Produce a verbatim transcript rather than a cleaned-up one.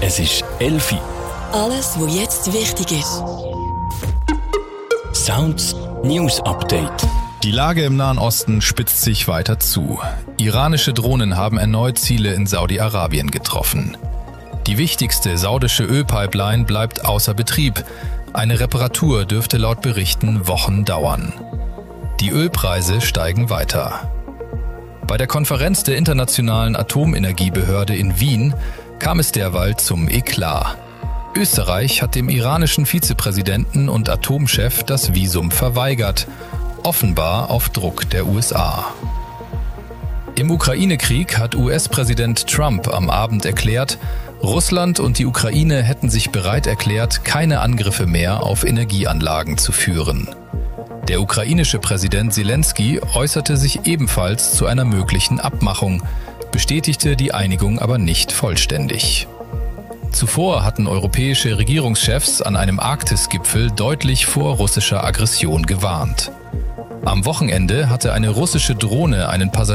Es ist elf Uhr. Alles, was jetzt wichtig ist. Sounds News Update. Die Lage im Nahen Osten spitzt sich weiter zu. Iranische Drohnen haben erneut Ziele in Saudi-Arabien getroffen. Die wichtigste saudische Ölpipeline bleibt außer Betrieb. Eine Reparatur dürfte laut Berichten Wochen dauern. Die Ölpreise steigen weiter. Bei der Konferenz der Internationalen Atomenergiebehörde in Wien kam es derweil zum Eklat. Österreich hat dem iranischen Vizepräsidenten und Atomchef das Visum verweigert, offenbar auf Druck der U S A. Im Ukraine-Krieg hat U S-Präsident Trump am Abend erklärt, Russland und die Ukraine hätten sich bereit erklärt, keine Angriffe mehr auf Energieanlagen zu führen. Der ukrainische Präsident Zelensky äußerte sich ebenfalls zu einer möglichen Abmachung, bestätigte die Einigung aber nicht vollständig. Zuvor hatten europäische Regierungschefs an einem Arktis-Gipfel deutlich vor russischer Aggression gewarnt. Am Wochenende hatte eine russische Drohne einen Passagier